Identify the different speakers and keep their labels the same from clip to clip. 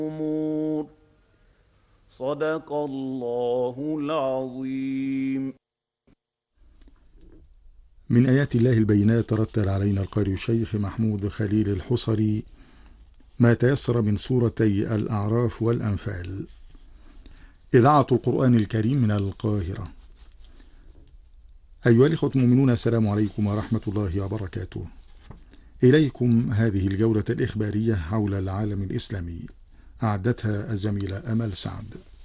Speaker 1: الأمور. صدق الله العظيم.
Speaker 2: من آيات الله البينات رتل علينا القارئ الشيخ محمود خليل الحصري ما تيسر من سورتي الأعراف والأنفال. إذاعة القرآن الكريم من القاهرة. أيها الإخوة المؤمنون، السلام عليكم ورحمة الله وبركاته. إليكم هذه الجولة الإخبارية حول العالم الإسلامي، أعدتها الزميلة أمل سعد.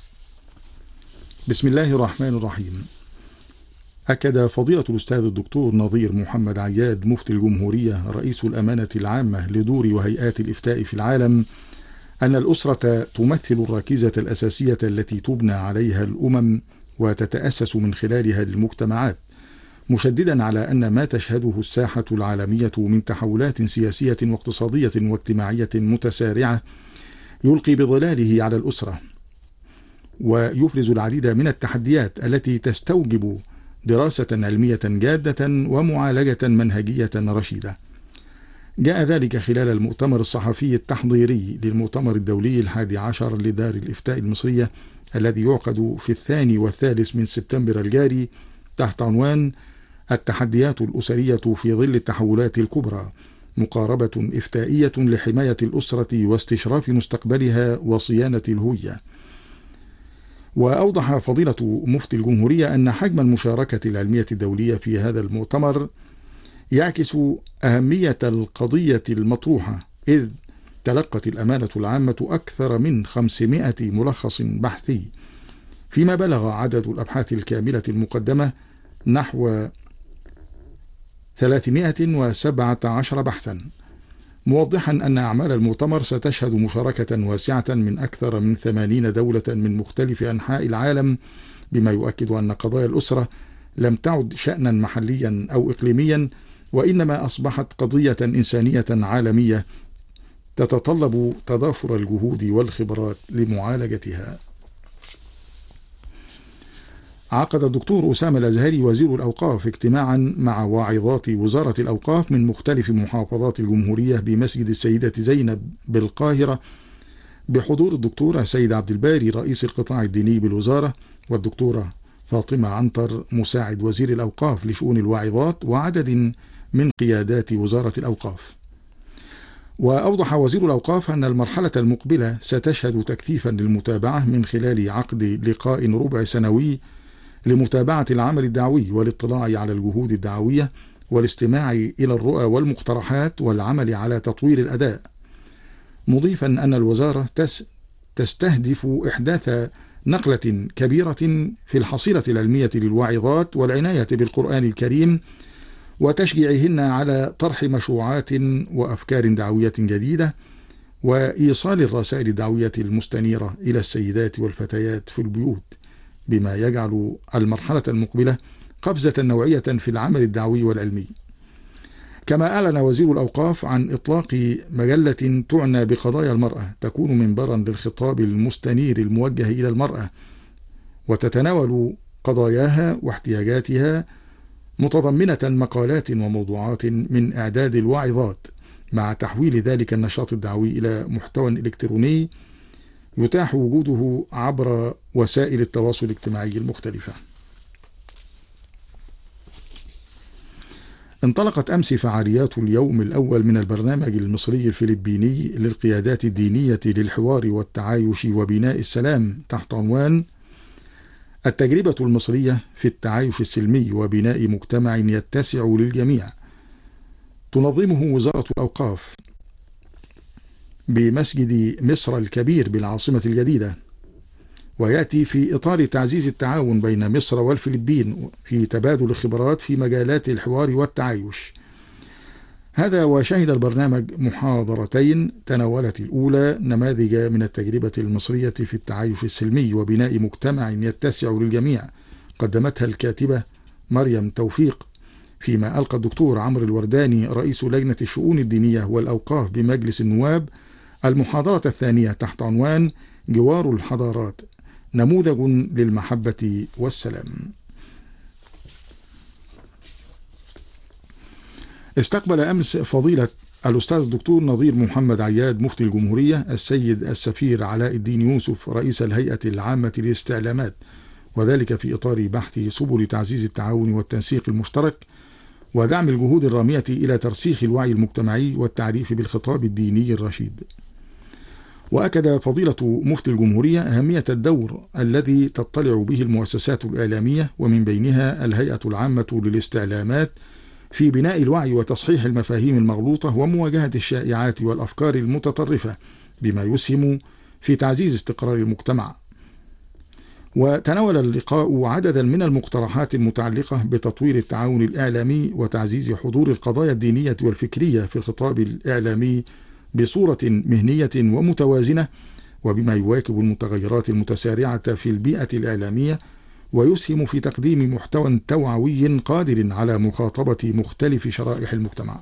Speaker 2: بسم الله الرحمن الرحيم. أكد فضيلة الأستاذ الدكتور نظير محمد عياد مفتي الجمهورية رئيس الأمانة العامة لدور وهيئات الإفتاء في العالم أن الأسرة تمثل الركيزة الأساسية التي تبنى عليها الأمم وتتأسس من خلالها المجتمعات، مشددا على أن ما تشهده الساحة العالمية من تحولات سياسية واقتصادية واجتماعية متسارعة يلقي بظلاله على الأسرة، ويفرز العديد من التحديات التي تستوجب دراسة علمية جادة ومعالجة منهجية رشيدة. جاء ذلك خلال المؤتمر الصحفي التحضيري للمؤتمر الدولي 11 لدار الإفتاء المصرية الذي يعقد في 2 و3 من سبتمبر الجاري تحت عنوان التحديات الأسرية في ظل التحولات الكبرى، مقاربة إفتائية لحماية الأسرة واستشراف مستقبلها وصيانة الهوية. وأوضح فضيلة مفتي الجمهورية أن حجم المشاركة العلمية الدولية في هذا المؤتمر يعكس أهمية القضية المطروحة، إذ تلقت الأمانة العامة أكثر من 500 ملخص بحثي، فيما بلغ عدد الأبحاث الكاملة المقدمة نحو 317 بحثا، موضحا أن أعمال المؤتمر ستشهد مشاركة واسعة من أكثر من 80 دولة من مختلف أنحاء العالم، بما يؤكد أن قضايا الأسرة لم تعد شأنا محليا أو إقليميا، وإنما أصبحت قضية إنسانية عالمية تتطلب تضافر الجهود والخبرات لمعالجتها. عقد الدكتور أسامة الأزهري وزير الأوقاف اجتماعا مع واعظات وزارة الأوقاف من مختلف محافظات الجمهورية بمسجد السيدة زينب بالقاهرة، بحضور الدكتورة سيد عبد الباري رئيس القطاع الديني بالوزارة، والدكتورة فاطمة عنتر مساعد وزير الأوقاف لشؤون الواعظات، وعدد من قيادات وزارة الأوقاف. وأوضح وزير الأوقاف أن المرحلة المقبلة ستشهد تكثيفا للمتابعة من خلال عقد لقاء ربع سنوي لمتابعة العمل الدعوي والاطلاع على الجهود الدعوية والاستماع إلى الرؤى والمقترحات والعمل على تطوير الأداء، مضيفا أن الوزارة تستهدف إحداث نقلة كبيرة في الحصيلة العلمية للواعظات والعناية بالقرآن الكريم وتشجيعهن على طرح مشروعات وأفكار دعوية جديدة وإيصال الرسائل الدعوية المستنيرة إلى السيدات والفتيات في البيوت، بما يجعل المرحلة المقبلة قفزة نوعية في العمل الدعوي والعلمي. كما أعلن وزير الأوقاف عن إطلاق مجلة تعنى بقضايا المرأة تكون منبرا للخطاب المستنير الموجه إلى المرأة، وتتناول قضاياها واحتياجاتها، متضمنة مقالات وموضوعات من إعداد الواعظات، مع تحويل ذلك النشاط الدعوي إلى محتوى إلكتروني يتاح وجوده عبر وسائل التواصل الاجتماعي المختلفة. انطلقت أمس فعاليات اليوم الأول من البرنامج المصري الفلبيني للقيادات الدينية للحوار والتعايش وبناء السلام تحت عنوان التجربة المصرية في التعايش السلمي وبناء مجتمع يتسع للجميع، تنظمه وزارة الأوقاف بمسجد مصر الكبير بالعاصمة الجديدة، ويأتي في إطار تعزيز التعاون بين مصر والفلبين في تبادل الخبرات في مجالات الحوار والتعايش. هذا وشهد البرنامج محاضرتين تناولت الأولى نماذج من التجربة المصرية في التعايش السلمي وبناء مجتمع يتسع للجميع، قدمتها الكاتبة مريم توفيق، فيما ألقى الدكتور عمرو الورداني رئيس لجنة الشؤون الدينية والأوقاف بمجلس النواب المحاضرة الثانية تحت عنوان جوار الحضارات، نموذج للمحبة والسلام. استقبل أمس فضيلة الأستاذ الدكتور نظير محمد عياد مفتي الجمهورية، السيد السفير علاء الدين يوسف رئيس الهيئة العامة للاستعلامات، وذلك في إطار بحث سبل تعزيز التعاون والتنسيق المشترك ودعم الجهود الرامية إلى ترسيخ الوعي المجتمعي والتعريف بالخطاب الديني الرشيد. وأكد فضيلة مفتي الجمهورية أهمية الدور الذي تطلع به المؤسسات الإعلامية ومن بينها الهيئة العامة للاستعلامات في بناء الوعي وتصحيح المفاهيم المغلوطة ومواجهة الشائعات والأفكار المتطرفة بما يسهم في تعزيز استقرار المجتمع. وتناول اللقاء عددا من المقترحات المتعلقة بتطوير التعاون الإعلامي وتعزيز حضور القضايا الدينية والفكرية في الخطاب الإعلامي بصورة مهنية ومتوازنة، وبما يواكب المتغيرات المتسارعة في البيئة الإعلامية ويسهم في تقديم محتوى توعوي قادر على مخاطبة مختلف شرائح المجتمع.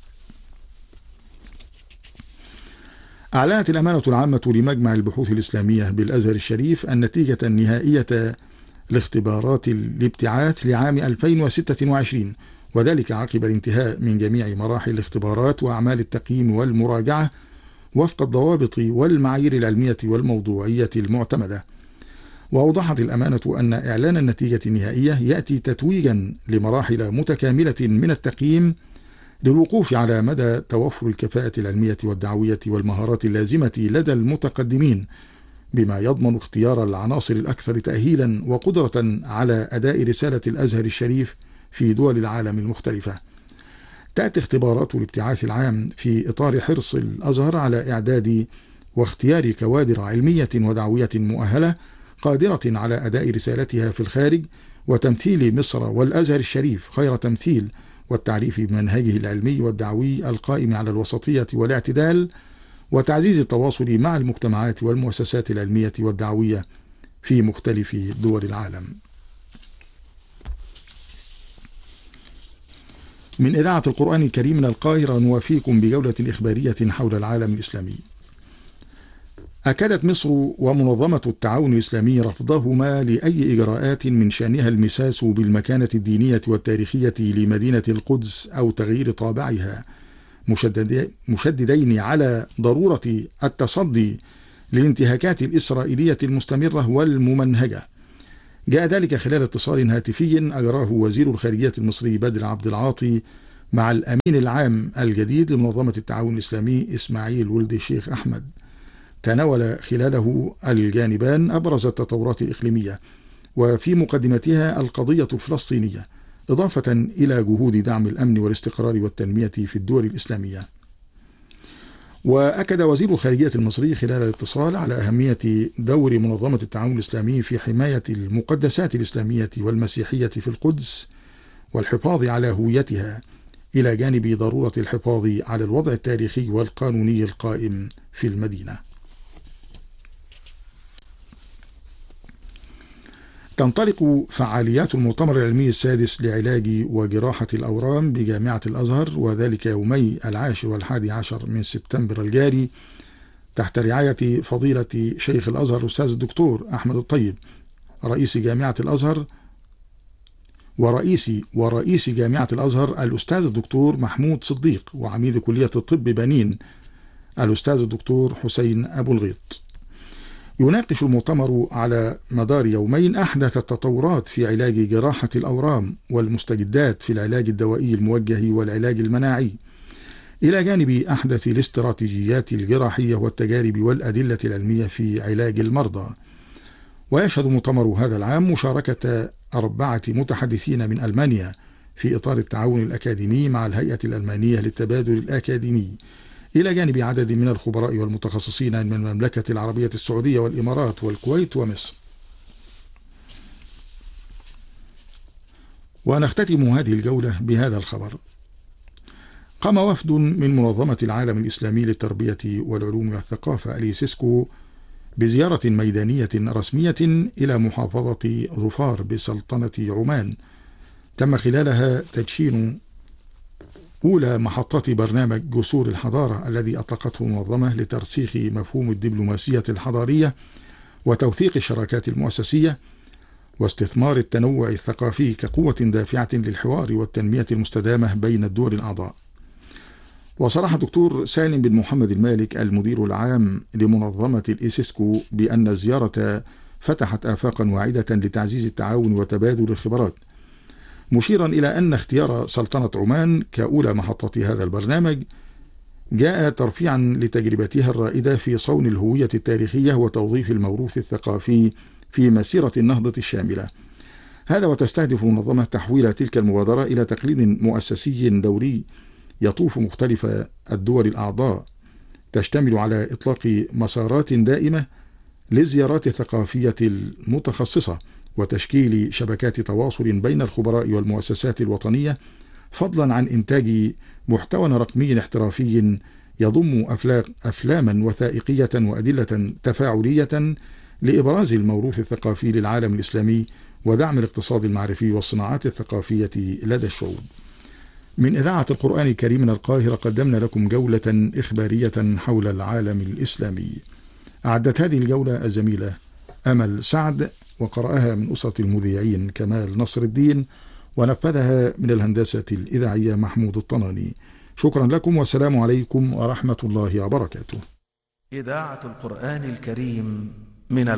Speaker 2: أعلنت الأمانة العامة لمجمع البحوث الإسلامية بالأزهر الشريف النتيجة النهائية لاختبارات الابتعاث لعام 2026، وذلك عقب الانتهاء من جميع مراحل الاختبارات وأعمال التقييم والمراجعة وفق الضوابط والمعايير العلمية والموضوعية المعتمدة. وأوضحت الأمانة أن إعلان النتيجة النهائية يأتي تتويجا لمراحل متكاملة من التقييم للوقوف على مدى توفر الكفاءة العلمية والدعوية والمهارات اللازمة لدى المتقدمين، بما يضمن اختيار العناصر الأكثر تأهيلا وقدرة على أداء رسالة الأزهر الشريف في دول العالم المختلفة. تأتي اختبارات الابتعاث العام في إطار حرص الأزهر على إعداد واختيار كوادر علمية ودعوية مؤهلة قادرة على أداء رسالتها في الخارج وتمثيل مصر والأزهر الشريف خير تمثيل، والتعريف بمنهجه العلمي والدعوي القائم على الوسطية والاعتدال، وتعزيز التواصل مع المجتمعات والمؤسسات العلمية والدعوية في مختلف دول العالم. من إذاعة القرآن الكريم من القاهرة نوافيكم بجولة إخبارية حول العالم الإسلامي. أكدت مصر ومنظمة التعاون الإسلامي رفضهما لأي إجراءات من شأنها المساس بالمكانة الدينية والتاريخية لمدينة القدس أو تغيير طابعها، مشددين على ضرورة التصدي للانتهاكات الإسرائيلية المستمرة والممنهجة. جاء ذلك خلال اتصال هاتفي أجراه وزير الخارجية المصري بدر عبد العاطي مع الأمين العام الجديد لمنظمة التعاون الإسلامي إسماعيل ولد الشيخ أحمد، تناول خلاله الجانبان أبرز التطورات الإقليمية وفي مقدمتها القضية الفلسطينية، إضافة إلى جهود دعم الأمن والاستقرار والتنمية في الدول الإسلامية. وأكد وزير الخارجية المصري خلال الاتصال على أهمية دور منظمة التعاون الإسلامي في حماية المقدسات الإسلامية والمسيحية في القدس والحفاظ على هويتها، إلى جانب ضرورة الحفاظ على الوضع التاريخي والقانوني القائم في المدينة. تنطلق فعاليات المؤتمر العلمي السادس لعلاج وجراحة الأورام بجامعة الأزهر، وذلك يومي 10 و11 من سبتمبر الجاري، تحت رعاية فضيلة شيخ الأزهر الأستاذ الدكتور أحمد الطيب رئيس جامعة الأزهر ورئيس جامعة الأزهر الأستاذ الدكتور محمود صديق، وعميد كلية الطب بنين الأستاذ الدكتور حسين أبو الغيط. يناقش المؤتمر على مدار يومين أحدث التطورات في علاج جراحة الأورام والمستجدات في العلاج الدوائي الموجه والعلاج المناعي، إلى جانب أحدث الاستراتيجيات الجراحية والتجارب والأدلة العلمية في علاج المرضى. ويشهد مؤتمر هذا العام مشاركة 4 متحدثين من ألمانيا في إطار التعاون الأكاديمي مع الهيئة الألمانية للتبادل الأكاديمي، إلى جانب عدد من الخبراء والمتخصصين من المملكة العربية السعودية والإمارات والكويت ومصر. ونختتم هذه الجولة بهذا الخبر: قام وفد من منظمة العالم الإسلامي للتربية والعلوم والثقافة اليسيسكو بزيارة ميدانية رسمية إلى محافظة ظفار بسلطنة عمان، تم خلالها تدشين أولى محطات برنامج جسور الحضارة الذي أطلقته المنظمة لترسيخ مفهوم الدبلوماسية الحضارية وتوثيق الشراكات المؤسسية واستثمار التنوع الثقافي كقوة دافعة للحوار والتنمية المستدامة بين الدول الأعضاء. وصرح الدكتور سالم بن محمد المالك المدير العام لمنظمة الإيسيسكو بأن الزيارة فتحت آفاقا واعدة لتعزيز التعاون وتبادل الخبرات، مشيرا إلى أن اختيار سلطنة عمان كأولى محطة هذا البرنامج جاء ترفيعا لتجربتها الرائدة في صون الهوية التاريخية وتوظيف الموروث الثقافي في مسيرة النهضة الشاملة. هذا وتستهدف المنظمة تحويل تلك المبادرة إلى تقليد مؤسسي دوري يطوف مختلف الدول الأعضاء، تشتمل على إطلاق مسارات دائمة للزيارات الثقافية المتخصصة وتشكيل شبكات تواصل بين الخبراء والمؤسسات الوطنية، فضلا عن إنتاج محتوى رقمي احترافي يضم أفلاما وثائقية وأدلة تفاعلية لإبراز الموروث الثقافي للعالم الإسلامي ودعم الاقتصاد المعرفي والصناعات الثقافية لدى الشعوب. من إذاعة القرآن الكريم من القاهرة قدمنا لكم جولة إخبارية حول العالم الإسلامي. أعدت هذه الجولة الزميلة أمل سعد، وقرأها من أسرة المذيعين كمال نصر الدين، ونفذها من الهندسة الإذاعية محمود الطناني. شكرا لكم والسلام عليكم ورحمة الله وبركاته.
Speaker 3: إذاعة القرآن الكريم من